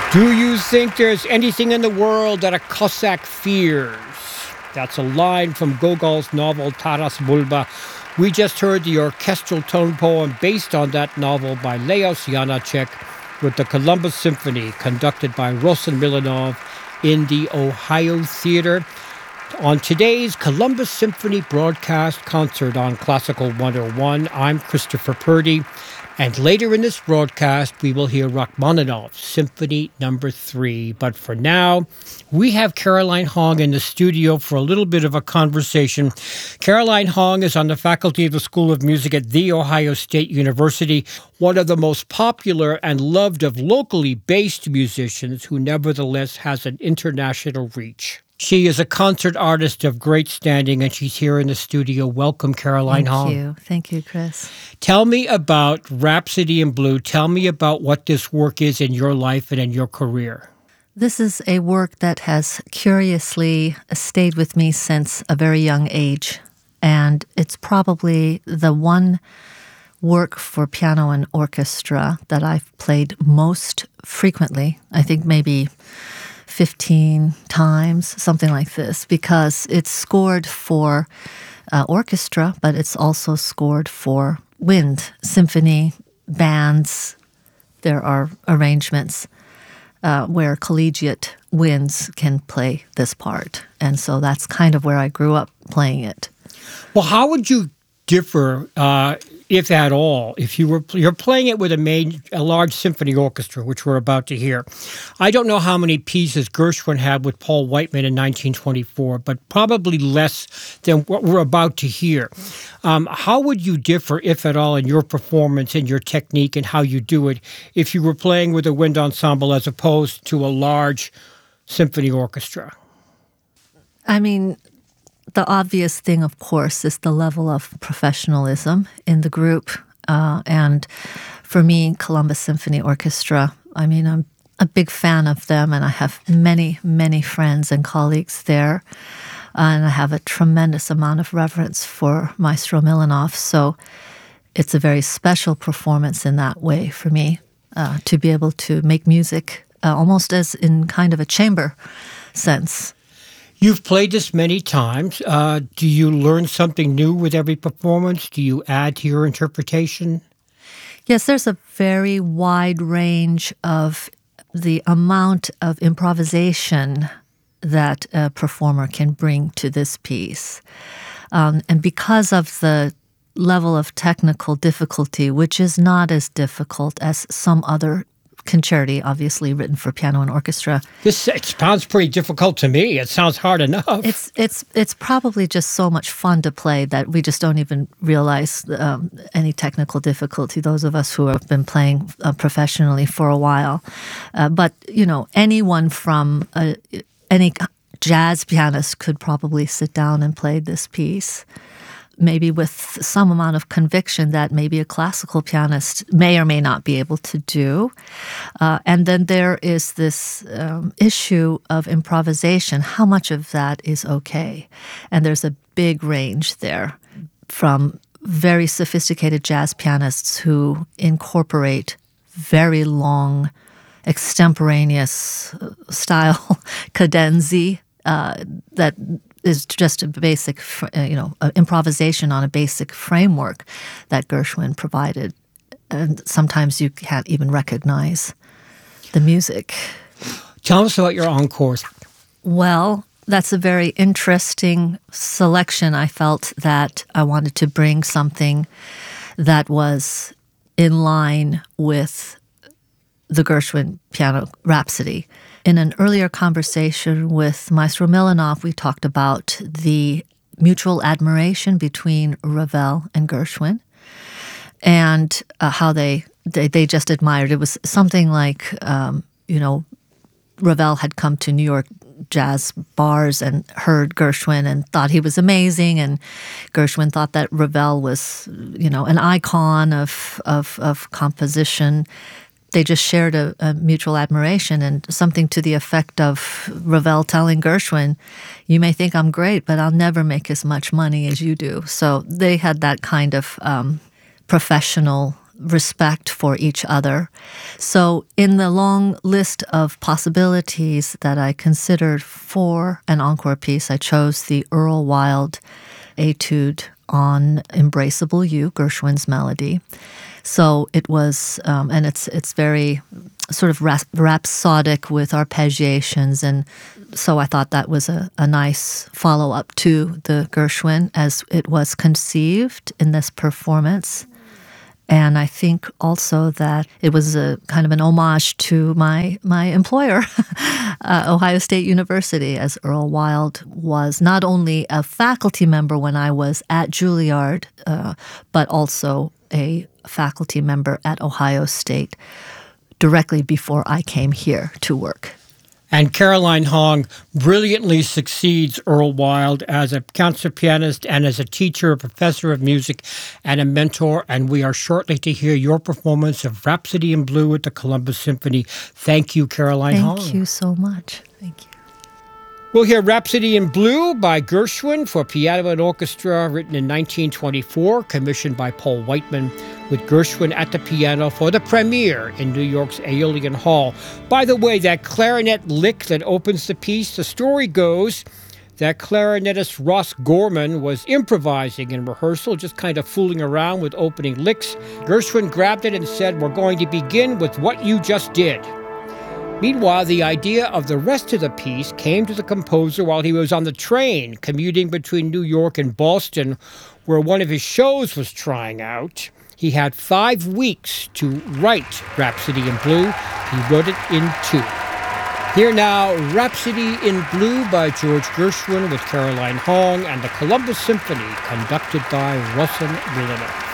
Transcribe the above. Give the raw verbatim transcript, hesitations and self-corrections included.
Do you think there's anything in the world that a Cossack fears? That's a line from Gogol's novel Taras Bulba. We just heard the orchestral tone poem based on that novel by Leos Janáček with the Columbus Symphony, conducted by Rosen Milanov in the Ohio Theater. On today's Columbus Symphony broadcast concert on Classical one oh one, I'm Christopher Purdy. And later in this broadcast, we will hear Rachmaninoff's Symphony Number Three. But for now, we have Caroline Hong in the studio for a little bit of a conversation. Caroline Hong is on the faculty of the School of Music at The Ohio State University, one of the most popular and loved of locally based musicians who nevertheless has an international reach. She is a concert artist of great standing, and she's here in the studio. Welcome, Caroline Thank Hong. Thank you. Thank you, Chris. Tell me about Rhapsody in Blue. Tell me about what this work is in your life and in your career. This is a work that has curiously stayed with me since a very young age, and it's probably the one work for piano and orchestra that I've played most frequently. I think maybe fifteen times, something like this, because it's scored for uh, orchestra, but it's also scored for wind, symphony, bands. There are arrangements uh, where collegiate winds can play this part. And so that's kind of where I grew up playing it. Well, how would you differ, uh, if at all, if you were you're playing it with a main, a large symphony orchestra, which we're about to hear? I don't know how many pieces Gershwin had with Paul Whiteman in nineteen twenty-four, but probably less than what we're about to hear. Um, how would you differ, if at all, in your performance and your technique and how you do it if you were playing with a wind ensemble as opposed to a large symphony orchestra? I mean, the obvious thing, of course, is the level of professionalism in the group. Uh, and for me, Columbus Symphony Orchestra, I mean, I'm a big fan of them, and I have many, many friends and colleagues there. And I have a tremendous amount of reverence for Maestro Milanov. So it's a very special performance in that way for me, uh, to be able to make music uh, almost as in kind of a chamber sense. You've played this many times. Uh, do you learn something new with every performance? Do you add to your interpretation? Yes, there's a very wide range of the amount of improvisation that a performer can bring to this piece. Um, and because of the level of technical difficulty, which is not as difficult as some other concerti, obviously written for piano and orchestra. This it sounds pretty difficult to me. It sounds hard enough. It's it's it's probably just so much fun to play that we just don't even realize um, any technical difficulty, those of us who have been playing uh, professionally for a while. Uh, but, you know, anyone from uh, any jazz pianist could probably sit down and play this piece, maybe with some amount of conviction that maybe a classical pianist may or may not be able to do. Uh, and then there is this um, issue of improvisation. How much of that is okay? And there's a big range there, from very sophisticated jazz pianists who incorporate very long, extemporaneous style cadenzi uh, that is just a basic, you know, improvisation on a basic framework that Gershwin provided. And sometimes you can't even recognize the music. Tell us about your encores. Well, that's a very interesting selection. I felt that I wanted to bring something that was in line with the Gershwin Piano Rhapsody. In an earlier conversation with Maestro Milanov, we talked about the mutual admiration between Ravel and Gershwin, and uh, how they, they they just admired. It was something like, um, you know, Ravel had come to New York jazz bars and heard Gershwin and thought he was amazing, and Gershwin thought that Ravel was, you know, an icon of of, of composition. They just shared a, a mutual admiration, and something to the effect of Ravel telling Gershwin, "You may think I'm great, but I'll never make as much money as you do." So they had that kind of um, professional respect for each other. So in the long list of possibilities that I considered for an encore piece, I chose the Earl Wild etude on Embraceable You, Gershwin's melody. So it was, um, and it's it's very sort of ras- rhapsodic with arpeggiations, and so I thought that was a, a nice follow-up to the Gershwin as it was conceived in this performance. And I think also that it was a kind of an homage to my my employer, uh, Ohio State University, as Earl Wild was not only a faculty member when I was at Juilliard, uh, but also a faculty member at Ohio State directly before I came here to work. And Caroline Hong brilliantly succeeds Earl Wild as a concert pianist and as a teacher, a professor of music, and a mentor. And we are shortly to hear your performance of Rhapsody in Blue at the Columbus Symphony. Thank you, Caroline Thank Hong. Thank you so much. Thank you. We'll hear Rhapsody in Blue by Gershwin for piano and orchestra, written in nineteen twenty-four, commissioned by Paul Whiteman, with Gershwin at the piano for the premiere in New York's Aeolian Hall. By the way, that clarinet lick that opens the piece, the story goes that clarinetist Ross Gorman was improvising in rehearsal, just kind of fooling around with opening licks. Gershwin grabbed it and said, "We're going to begin with what you just did." Meanwhile, the idea of the rest of the piece came to the composer while he was on the train commuting between New York and Boston, where one of his shows was trying out. He had five weeks to write Rhapsody in Blue. He wrote it in two. Here now, Rhapsody in Blue by George Gershwin with Caroline Hong and the Columbus Symphony, conducted by Ruslan Guliner.